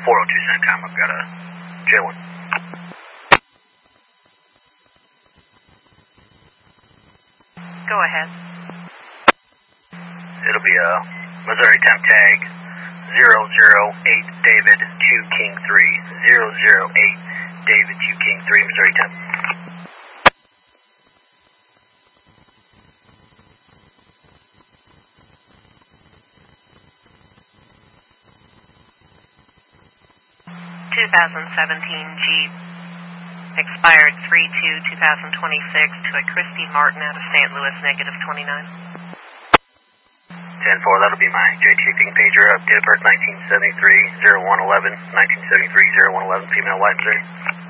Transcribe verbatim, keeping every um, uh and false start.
four oh two CENTCOM, I've got a J one. Go ahead. It'll be a Missouri temp tag zero zero eight David Q King three. zero zero eight David Q King three, Missouri temp. twenty seventeen Jeep, expired three two twenty twenty-six to a Christy Martin out of Saint Louis, negative twenty-nine. ten four, that'll be my J T Ping pager up, date of birth nineteen seventy-three, oh one eleven, nineteen seventy-three, oh one eleven, female, white, Missouri.